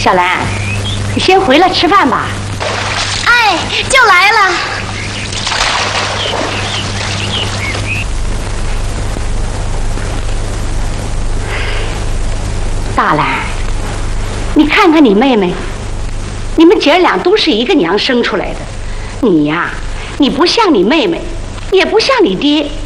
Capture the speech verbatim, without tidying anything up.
小兰，你先回来吃饭吧。 哎，就来了。 大兰，你看看你妹妹，你们姐俩都是一个娘生出来的，你呀，你不像你妹妹，也不像你爹。